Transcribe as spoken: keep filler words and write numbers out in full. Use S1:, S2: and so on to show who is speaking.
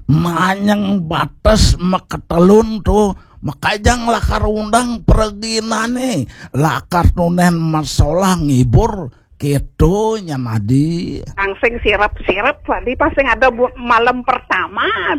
S1: manyang batas maketelun tuh makajang lakar undang perginane lakar nunen masalah ngibur gitu nya Madi
S2: Ang sing sirap-sirap tadi pas sing ada bu- malam pertama